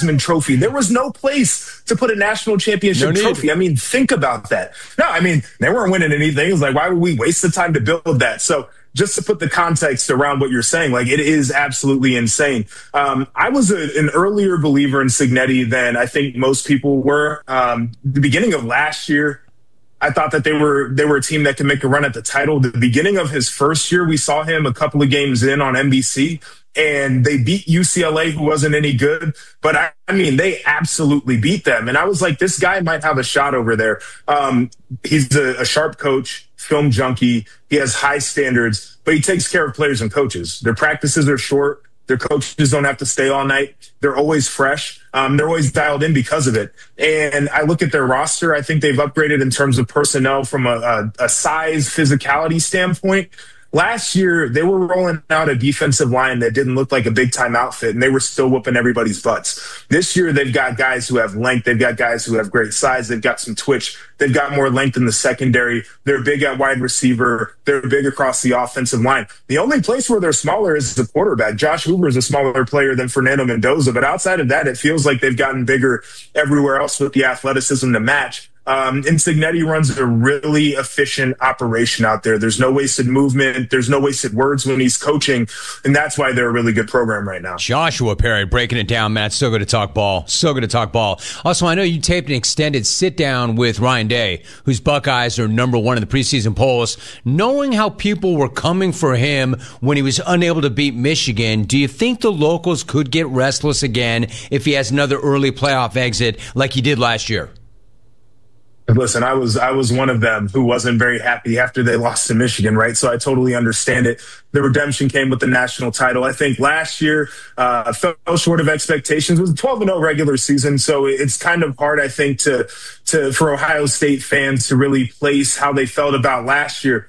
Heisman Trophy. There was no place to put a national championship trophy. I mean, think about that. No, I mean, they weren't winning anything. It was like, why would we waste the time to build that? So just to put the context around what you're saying, like, it is absolutely insane. I was an earlier believer in Cignetti than I think most people were. The beginning of last year, I thought that they were a team that could make a run at the title. The beginning of his first year, we saw him a couple of games in on NBC, and they beat UCLA, who wasn't any good. But I mean, they absolutely beat them. And I was like, this guy might have a shot over there. He's a sharp coach, film junkie. He has high standards, but he takes care of players and coaches. Their practices are short. Their coaches don't have to stay all night. They're always fresh. They're always dialed in because of it. And I look at their roster. I think they've upgraded in terms of personnel from a size, physicality standpoint. Last year, they were rolling out a defensive line that didn't look like a big-time outfit, and they were still whooping everybody's butts. This year, they've got guys who have length. They've got guys who have great size. They've got some twitch. They've got more length in the secondary. They're big at wide receiver. They're big across the offensive line. The only place where they're smaller is the quarterback. Josh Hoover is a smaller player than Fernando Mendoza, but outside of that, it feels like they've gotten bigger everywhere else with the athleticism to match. And Cignetti runs a really efficient operation out there. There's no wasted movement. There's no wasted words when he's coaching. And that's why they're a really good program right now. Joshua Perry breaking it down, Matt. So good to talk ball. So good to talk ball. Also, I know you taped an extended sit down with Ryan Day, whose Buckeyes are number one in the preseason polls. Knowing how people were coming for him when he was unable to beat Michigan, do you think the locals could get restless again if he has another early playoff exit like he did last year? Listen, I was one of them who wasn't very happy after they lost to Michigan, right? So I totally understand it. The redemption came with the national title. I think last year fell short of expectations. It was a 12-0 regular season, so it's kind of hard, I think, for Ohio State fans to really place how they felt about last year.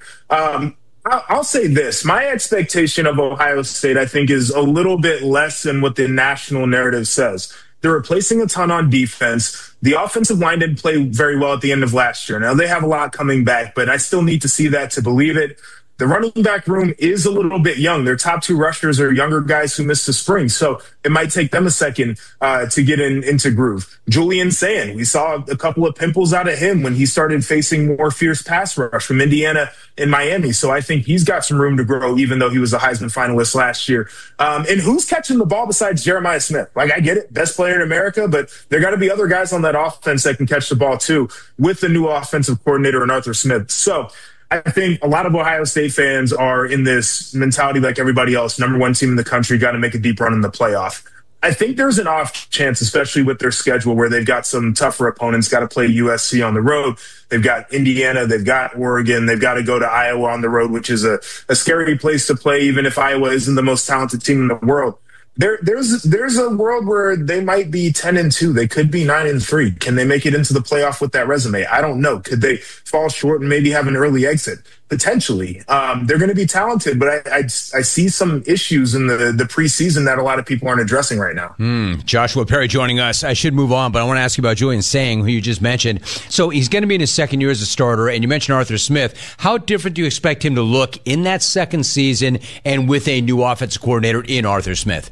I'll say this. My expectation of Ohio State, I think, is a little bit less than what the national narrative says. They're replacing a ton on defense. The offensive line didn't play very well at the end of last year. Now, they have a lot coming back, but I still need to see that to believe it. The running back room is a little bit young. Their top two rushers are younger guys who missed the spring, so it might take them a second to get into groove. Julian Sayin, we saw a couple of pimples out of him when he started facing more fierce pass rush from Indiana and Miami, so I think he's got some room to grow, even though he was a Heisman finalist last year. And who's catching the ball besides Jeremiah Smith? Like, I get it, best player in America, but there got to be other guys on that offense that can catch the ball too, with the new offensive coordinator and Arthur Smith. So I think a lot of Ohio State fans are in this mentality like everybody else. Number one team in the country, got to make a deep run in the playoff. I think there's an off chance, especially with their schedule, where they've got some tougher opponents, got to play USC on the road. They've got Indiana, they've got Oregon, they've got to go to Iowa on the road, which is a scary place to play, even if Iowa isn't the most talented team in the world. There's a world where they might be 10-2. They could be 9-3. Can they make it into the playoff with that resume? I don't know. Could they fall short and maybe have an early exit? Potentially. They're going to be talented, but I see some issues in the preseason that a lot of people aren't addressing right now. Joshua Perry joining us. I should move on, but I want to ask you about Julian Sayin, who you just mentioned. So he's going to be in his second year as a starter, and you mentioned Arthur Smith. How different do you expect him to look in that second season and with a new offensive coordinator in Arthur Smith?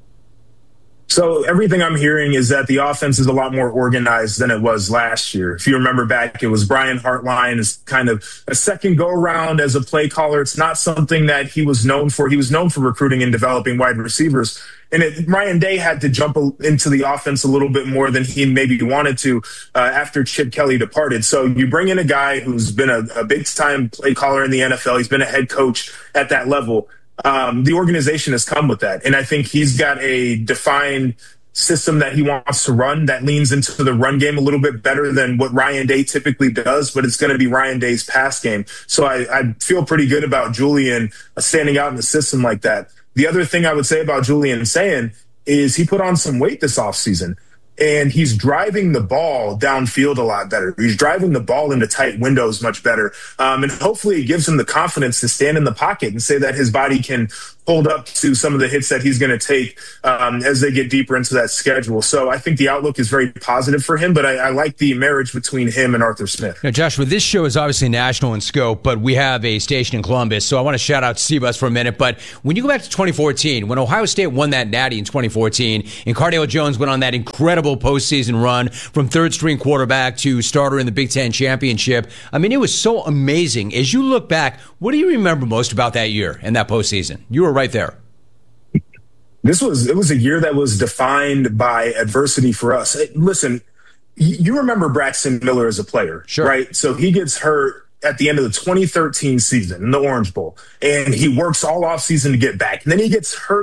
So everything I'm hearing is that the offense is a lot more organized than it was last year. If you remember back, it was Brian Hartline as kind of a second go-around as a play caller. It's not something that he was known for. He was known for recruiting and developing wide receivers. And Ryan Day had to jump into the offense a little bit more than he maybe wanted to after Chip Kelly departed. So you bring in a guy who's been a big-time play caller in the NFL. He's been a head coach at that level. The organization has come with that. And I think he's got a defined system that he wants to run that leans into the run game a little bit better than what Ryan Day typically does, but it's going to be Ryan Day's pass game. So I feel pretty good about Julian standing out in the system like that. The other thing I would say about Julian Sayin is he put on some weight this offseason. And he's driving the ball downfield a lot better. He's driving the ball into tight windows much better. And hopefully it gives him the confidence to stand in the pocket and say that his body can hold up to some of the hits that he's going to take as they get deeper into that schedule. So I think the outlook is very positive for him, but I like the marriage between him and Arthur Smith. Now, Joshua, this show is obviously national in scope, but we have a station in Columbus, so I want to shout out Seabus for a minute. But when you go back to 2014, when Ohio State won that natty in 2014, and Cardale Jones went on that incredible postseason run from third-string quarterback to starter in the Big Ten championship, I mean, it was so amazing. As you look back, what do you remember most about that year and that postseason? You were right there. It was a year that was defined by adversity for us. Listen, you remember Braxton Miller as a player, sure, right? So he gets hurt at the end of the 2013 season in the Orange Bowl, and he works all offseason to get back. And then he gets hurt